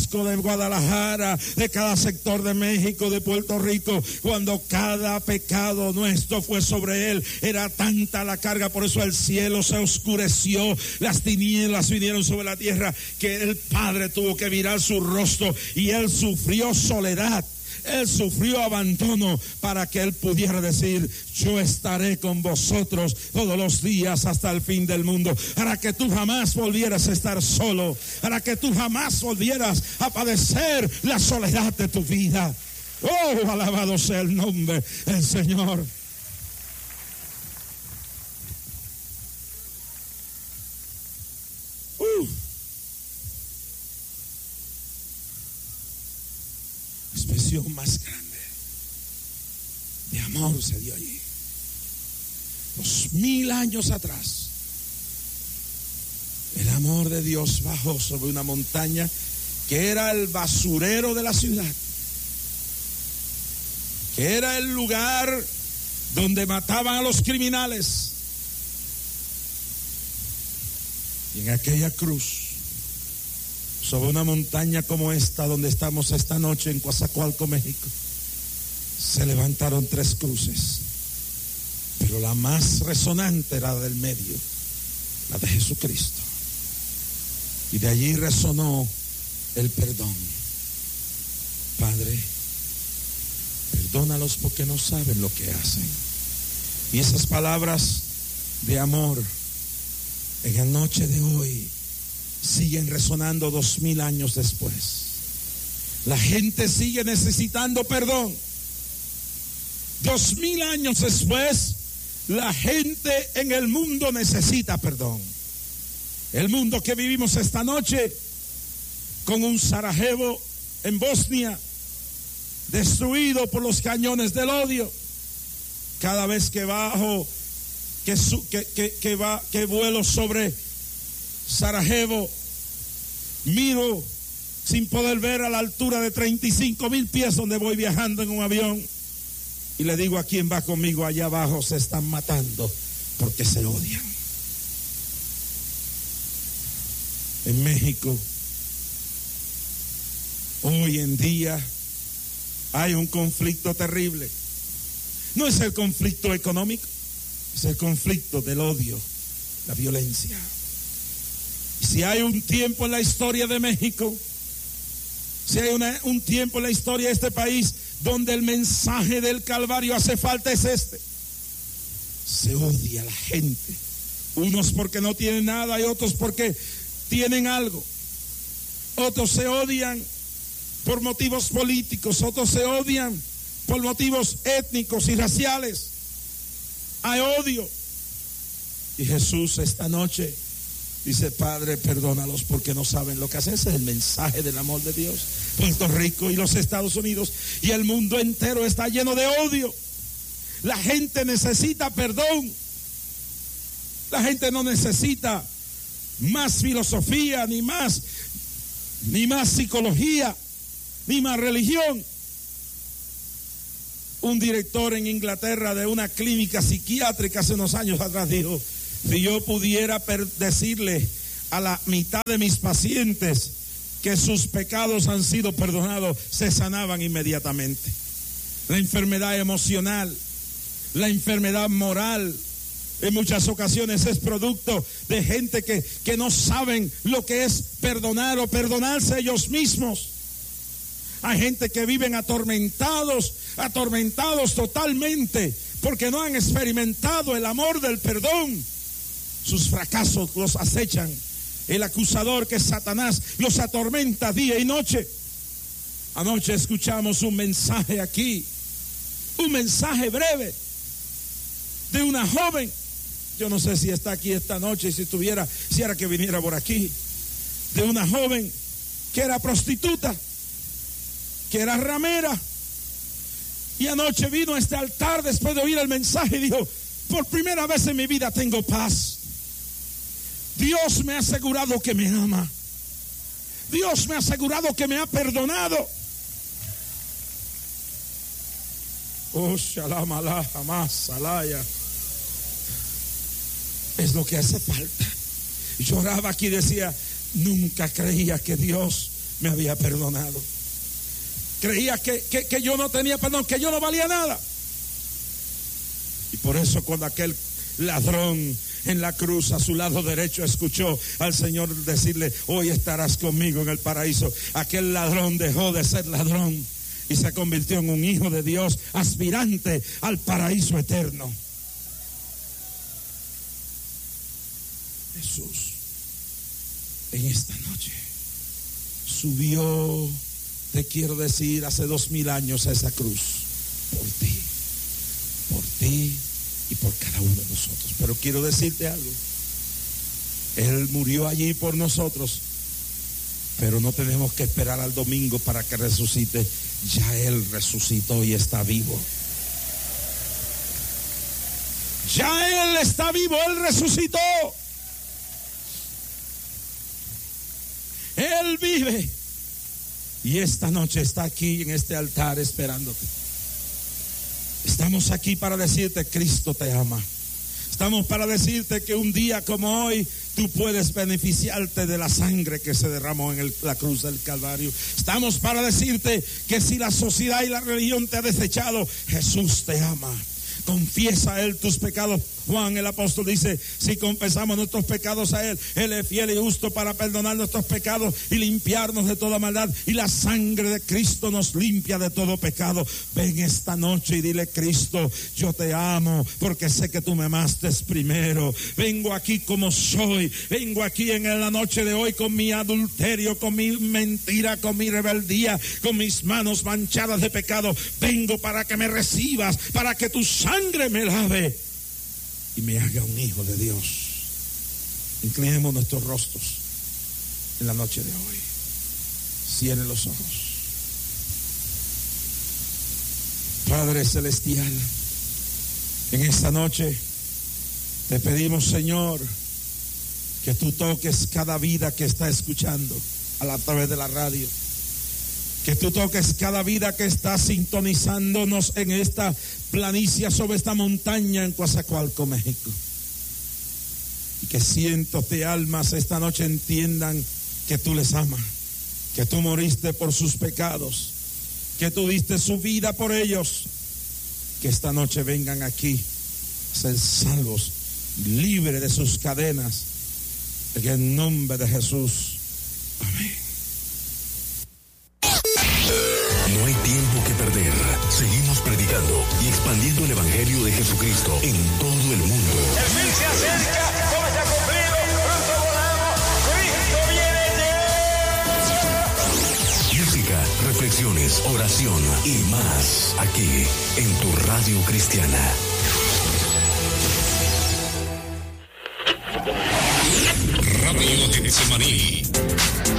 Tabasco, de Guadalajara, de cada sector de México, de Puerto Rico, cuando cada pecado nuestro fue sobre él. Era tanta la carga, por eso el cielo se oscureció, las tinieblas vinieron sobre la tierra, que el Padre tuvo que virar su rostro y él sufrió soledad. Él sufrió abandono para que él pudiera decir: yo estaré con vosotros todos los días hasta el fin del mundo, para que tú jamás volvieras a estar solo, para que tú jamás volvieras a padecer la soledad de tu vida. Oh, alabado sea el nombre del Señor. Expresión más grande de amor se dio allí. 2000 años atrás, el amor de Dios bajó sobre una montaña que era el basurero de la ciudad, que era el lugar donde mataban a los criminales. Y en aquella cruz, sobre una montaña como esta, donde estamos esta noche en Coatzacoalcos, México, se levantaron 3 cruces, pero la más resonante era la del medio, la de Jesucristo. Y de allí resonó el perdón. Padre, perdónalos porque no saben lo que hacen. Y esas palabras de amor en la noche de hoy siguen resonando 2000 años después. La gente sigue necesitando perdón. 2000 años después, la gente en el mundo necesita perdón. El mundo que vivimos esta noche, con un Sarajevo en Bosnia destruido por los cañones del odio. Cada vez que bajo, que vuelo sobre Sarajevo, miro sin poder ver a la altura de 35,000 pies donde voy viajando en un avión, y le digo a quien va conmigo: allá abajo se están matando porque se odian. En México hoy en día hay un conflicto terrible. No es el conflicto económico, es el conflicto del odio, la violencia. Y si hay un tiempo en la historia de México, si hay un tiempo en la historia de este país donde el mensaje del Calvario hace falta, es este. Se odia a la gente, unos porque no tienen nada y otros porque tienen algo. Otros se odian por motivos políticos, otros se odian por motivos étnicos y raciales. Hay odio. Y Jesús esta noche dice: Padre, perdónalos porque no saben lo que hacen. Ese es el mensaje del amor de Dios. Puerto Rico y los Estados Unidos y el mundo entero está lleno de odio. La gente necesita perdón. La gente no necesita más filosofía, ni más psicología, ni más religión. Un director en Inglaterra de una clínica psiquiátrica hace unos años atrás dijo: si yo pudiera decirle a la mitad de mis pacientes que sus pecados han sido perdonados, se sanaban inmediatamente. La enfermedad emocional, la enfermedad moral, en muchas ocasiones es producto de gente que no saben lo que es perdonar o perdonarse ellos mismos. Hay gente que viven atormentados totalmente, porque no han experimentado el amor del perdón. Sus fracasos los acechan. El acusador, que es Satanás, los atormenta día y noche. Anoche escuchamos un mensaje aquí, un mensaje breve de una joven. Yo no sé si está aquí esta noche, si era que viniera por aquí. De una joven que era prostituta, que era ramera. Y anoche vino a este altar después de oír el mensaje y dijo: por primera vez en mi vida tengo paz. Dios me ha asegurado que me ama. Dios me ha asegurado que me ha perdonado. Oh, shalom alá, jamás, salaya. Es lo que hace falta. Lloraba aquí y decía: nunca creía que Dios me había perdonado. Creía que yo no tenía perdón, que yo no valía nada. Y por eso cuando aquel ladrón en la cruz a su lado derecho escuchó al Señor decirle: hoy estarás conmigo en el paraíso, aquel ladrón dejó de ser ladrón y se convirtió en un hijo de Dios, aspirante al paraíso eterno. Jesús en esta noche subió, te quiero decir, hace 2000 años a esa cruz por ti y por cada uno de nosotros. Pero quiero decirte algo: Él murió allí por nosotros, pero no tenemos que esperar al domingo para que resucite. Ya Él resucitó y está vivo. Ya Él está vivo, Él resucitó. Él vive. Y esta noche está aquí en este altar esperándote. Estamos aquí para decirte: Cristo te ama. Estamos para decirte que un día como hoy tú puedes beneficiarte de la sangre que se derramó en la cruz del Calvario. Estamos para decirte que si la sociedad y la religión te ha desechado, Jesús te ama. Confiesa a Él tus pecados. Juan el apóstol dice: si confesamos nuestros pecados a Él, Él es fiel y justo para perdonar nuestros pecados y limpiarnos de toda maldad. Y la sangre de Cristo nos limpia de todo pecado. Ven esta noche y dile: Cristo, yo te amo porque sé que tú me amaste primero. Vengo aquí como soy. Vengo aquí en la noche de hoy con mi adulterio, con mi mentira, con mi rebeldía, con mis manos manchadas de pecado. Vengo para que me recibas, para que tu sangre me lave y me haga un hijo de Dios. Inclinemos nuestros rostros en la noche de hoy. Cierre los ojos. Padre celestial, en esta noche te pedimos, Señor, que tú toques cada vida que está escuchando a través de la radio. Que tú toques cada vida que está sintonizándonos en esta planicie, sobre esta montaña en Coatzacoalcos, México. Y que cientos de almas esta noche entiendan que tú les amas, que tú moriste por sus pecados, que tú diste su vida por ellos. Que esta noche vengan aquí a ser salvos, libres de sus cadenas, en el nombre de Jesús. Amén. No hay tiempo que perder. Seguimos predicando y expandiendo el Evangelio de Jesucristo en todo el mundo. El fin se acerca, todo se ha cumplido, pronto volamos, Cristo viene ya. Música, reflexiones, oración y más aquí en tu radio cristiana. Radio Getsemaní.